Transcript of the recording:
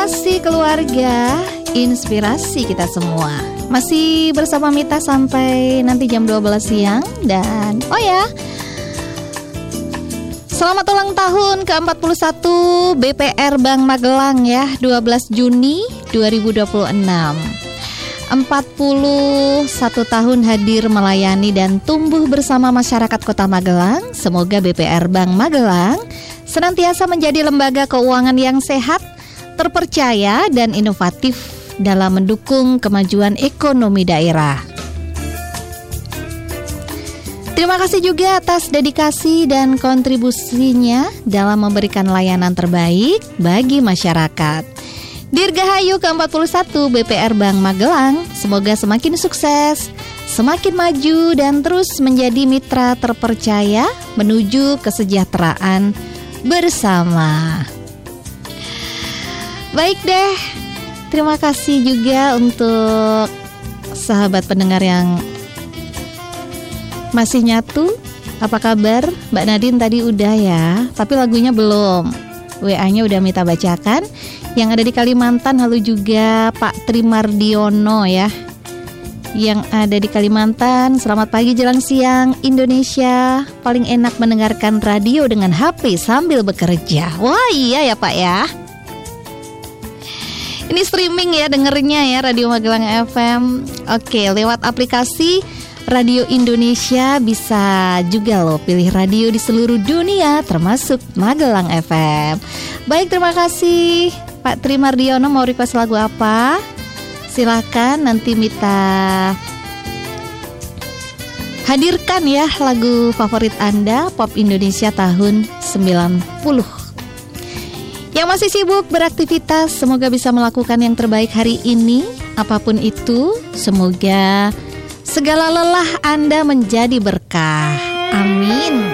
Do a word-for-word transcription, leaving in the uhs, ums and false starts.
Motivasi keluarga, inspirasi kita semua. Masih bersama Mita sampai nanti jam dua belas siang. Dan oh ya, selamat ulang tahun ke empat puluh satu B P R Bank Magelang ya, dua belas Juni dua ribu dua puluh enam. empat puluh satu tahun hadir melayani dan tumbuh bersama masyarakat Kota Magelang. Semoga B P R Bank Magelang senantiasa menjadi lembaga keuangan yang sehat, terpercaya dan inovatif dalam mendukung kemajuan ekonomi daerah. Terima kasih juga atas dedikasi dan kontribusinya dalam memberikan layanan terbaik bagi masyarakat. Dirgahayu ke empat puluh satu B P R Bank Magelang, semoga semakin sukses, semakin maju dan terus menjadi mitra terpercaya menuju kesejahteraan bersama. Baik deh, terima kasih juga untuk sahabat pendengar yang masih nyatu. Apa kabar? Mbak Nadine tadi udah ya, tapi lagunya belum. W A-nya udah Mita bacakan. Yang ada di Kalimantan, halo juga Pak Trimardiono ya, yang ada di Kalimantan. Selamat pagi jelang siang Indonesia. Paling enak mendengarkan radio dengan H P sambil bekerja. Wah iya ya Pak ya. Ini streaming ya dengernya ya, Radio Magelang F M. Oke, lewat aplikasi Radio Indonesia bisa juga loh pilih radio di seluruh dunia termasuk Magelang F M. Baik, terima kasih Pak Trimardiono. Mau request lagu apa? Silahkan nanti Mita hadirkan ya lagu favorit Anda pop Indonesia tahun sembilan puluh. Yang masih sibuk beraktivitas, semoga bisa melakukan yang terbaik hari ini. Apapun itu, semoga segala lelah Anda menjadi berkah. Amin.